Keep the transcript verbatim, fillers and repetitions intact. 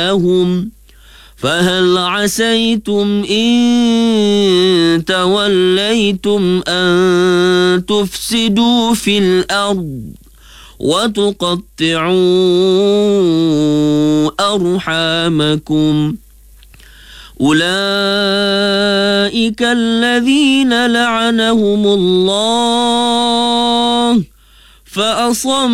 لهم فهل عسيتم إن توليتم أن تفسدوا في الأرض وتقطعوا أرحامكم أولئك الذين لعنهم الله فأصم